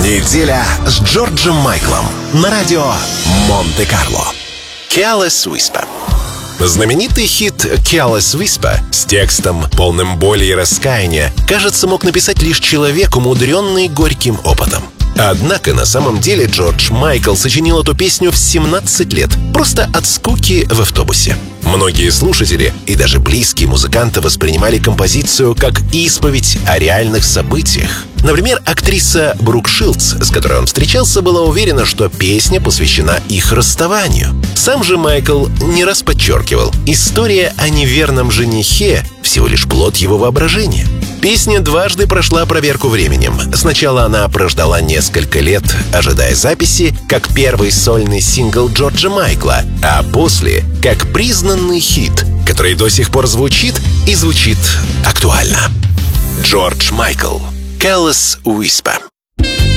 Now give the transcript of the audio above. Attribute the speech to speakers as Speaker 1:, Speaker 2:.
Speaker 1: Неделя с Джорджем Майклом на радио Монте-Карло. Careless Whisper. Знаменитый хит «Careless Whisper» с текстом, полным боли и раскаяния, кажется, мог написать лишь человек, умудренный горьким опытом. Однако на самом деле Джордж Майкл сочинил эту песню в 17 лет, просто от скуки в автобусе. Многие слушатели и даже близкие музыканты воспринимали композицию как исповедь о реальных событиях. Например, актриса Брук Шилдс, с которой он встречался, была уверена, что песня посвящена их расставанию. Сам же Майкл не раз подчеркивал, история о неверном женихе всего лишь плод его воображения. Песня дважды прошла проверку временем. Сначала она прождала несколько лет, ожидая записи, как первый сольный сингл Джорджа Майкла, а после — как признанный хит, который до сих пор звучит и звучит актуально. Джордж Майкл. Careless Whisper.